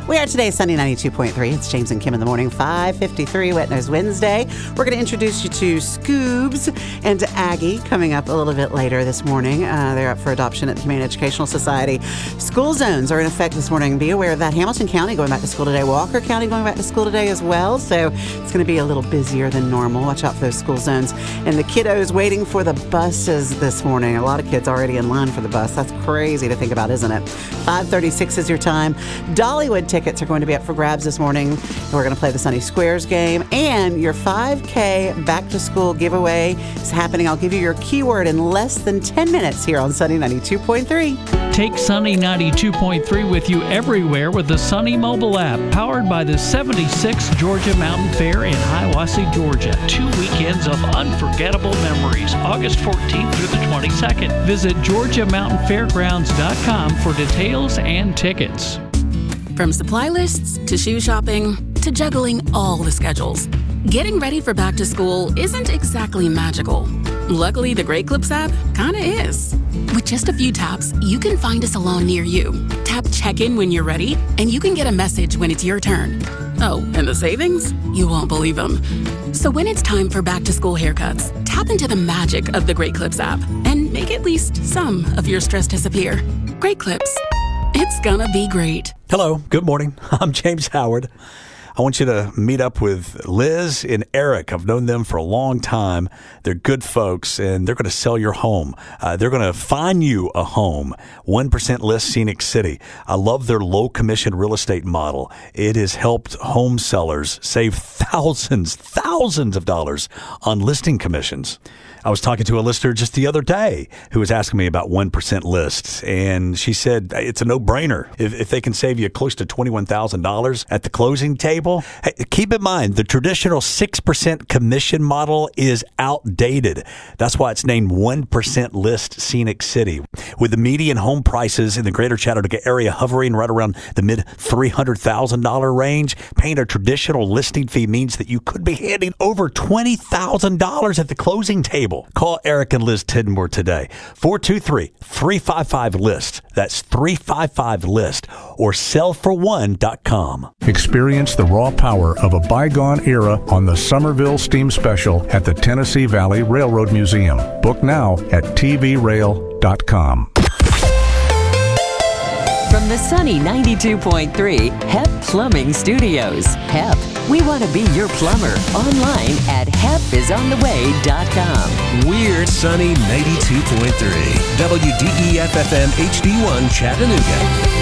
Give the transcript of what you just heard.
We are today Sunday 92.3. It's James and Kim in the morning, 5:53, Wet Nose Wednesday. We're going to introduce you to Scoobs and to Aggie coming up a little bit later this morning. They're up for adoption at the Humane Educational Society. School zones are in effect this morning. Be aware of that. Hamilton County going back to school today. Walker County going back to school today as well. So it's going to be a little busier than normal. Watch out for those school zones. And the kiddos waiting for the buses this morning. A lot of kids already in line for the bus. That's crazy to think about, isn't it? 5:36 is your time. Dollywood tickets are going to be up for grabs this morning. We're going to play the Sunny Squares game, and your 5K back to school giveaway is happening. I'll give you your keyword in less than 10 minutes here on Sunny 92.3. Take Sunny 92.3 with you everywhere with the Sunny mobile app, powered by the 76th Georgia Mountain Fair in Hiawassee, Georgia. 2 weekends of unforgettable memories, August 14th through the 22nd. Visit GeorgiaMountainFairgrounds.com for details and tickets. From supply lists to shoe shopping to juggling all the schedules, getting ready for back to school isn't exactly magical. Luckily, the Great Clips app kinda is. With just a few taps, you can find a salon near you. Tap check-in when you're ready, and you can get a message when it's your turn. Oh, and the savings? You won't believe them. So when it's time for back to school haircuts, tap into the magic of the Great Clips app and make at least some of your stress disappear. Great Clips. It's gonna be great. Hello, good morning. I'm James Howard. I want you to meet up with Liz and Eric. I've known them for a long time. They're good folks, and they're going to sell your home. They're going to find you a home. 1% List Scenic City. I love their low-commission real estate model. It has helped home sellers save thousands of dollars on listing commissions. I was talking to a listener just the other day who was asking me about 1% lists, and she said it's a no-brainer. If they can save you close to $21,000 at the closing table, hey, keep in mind the traditional 6% commission model is outdated. That's why it's named 1% List Scenic City. With the median home prices in the greater Chattanooga area hovering right around the mid-$300,000 range, paying a traditional listing fee means that you could be handing over $20,000 at the closing table. Call Eric and Liz Tidmore today. 423-355-LIST. That's 355-LIST or sellforone.com. Experience the raw power of a bygone era on the Somerville Steam Special at the Tennessee Valley Railroad Museum. Book now at tvrail.com. From the Sunny 92.3 HEP Plumbing Studios. HEP, we want to be your plumber. Online at hepisontheway.com. We're Sunny 92.3 WDEF FM HD1 Chattanooga.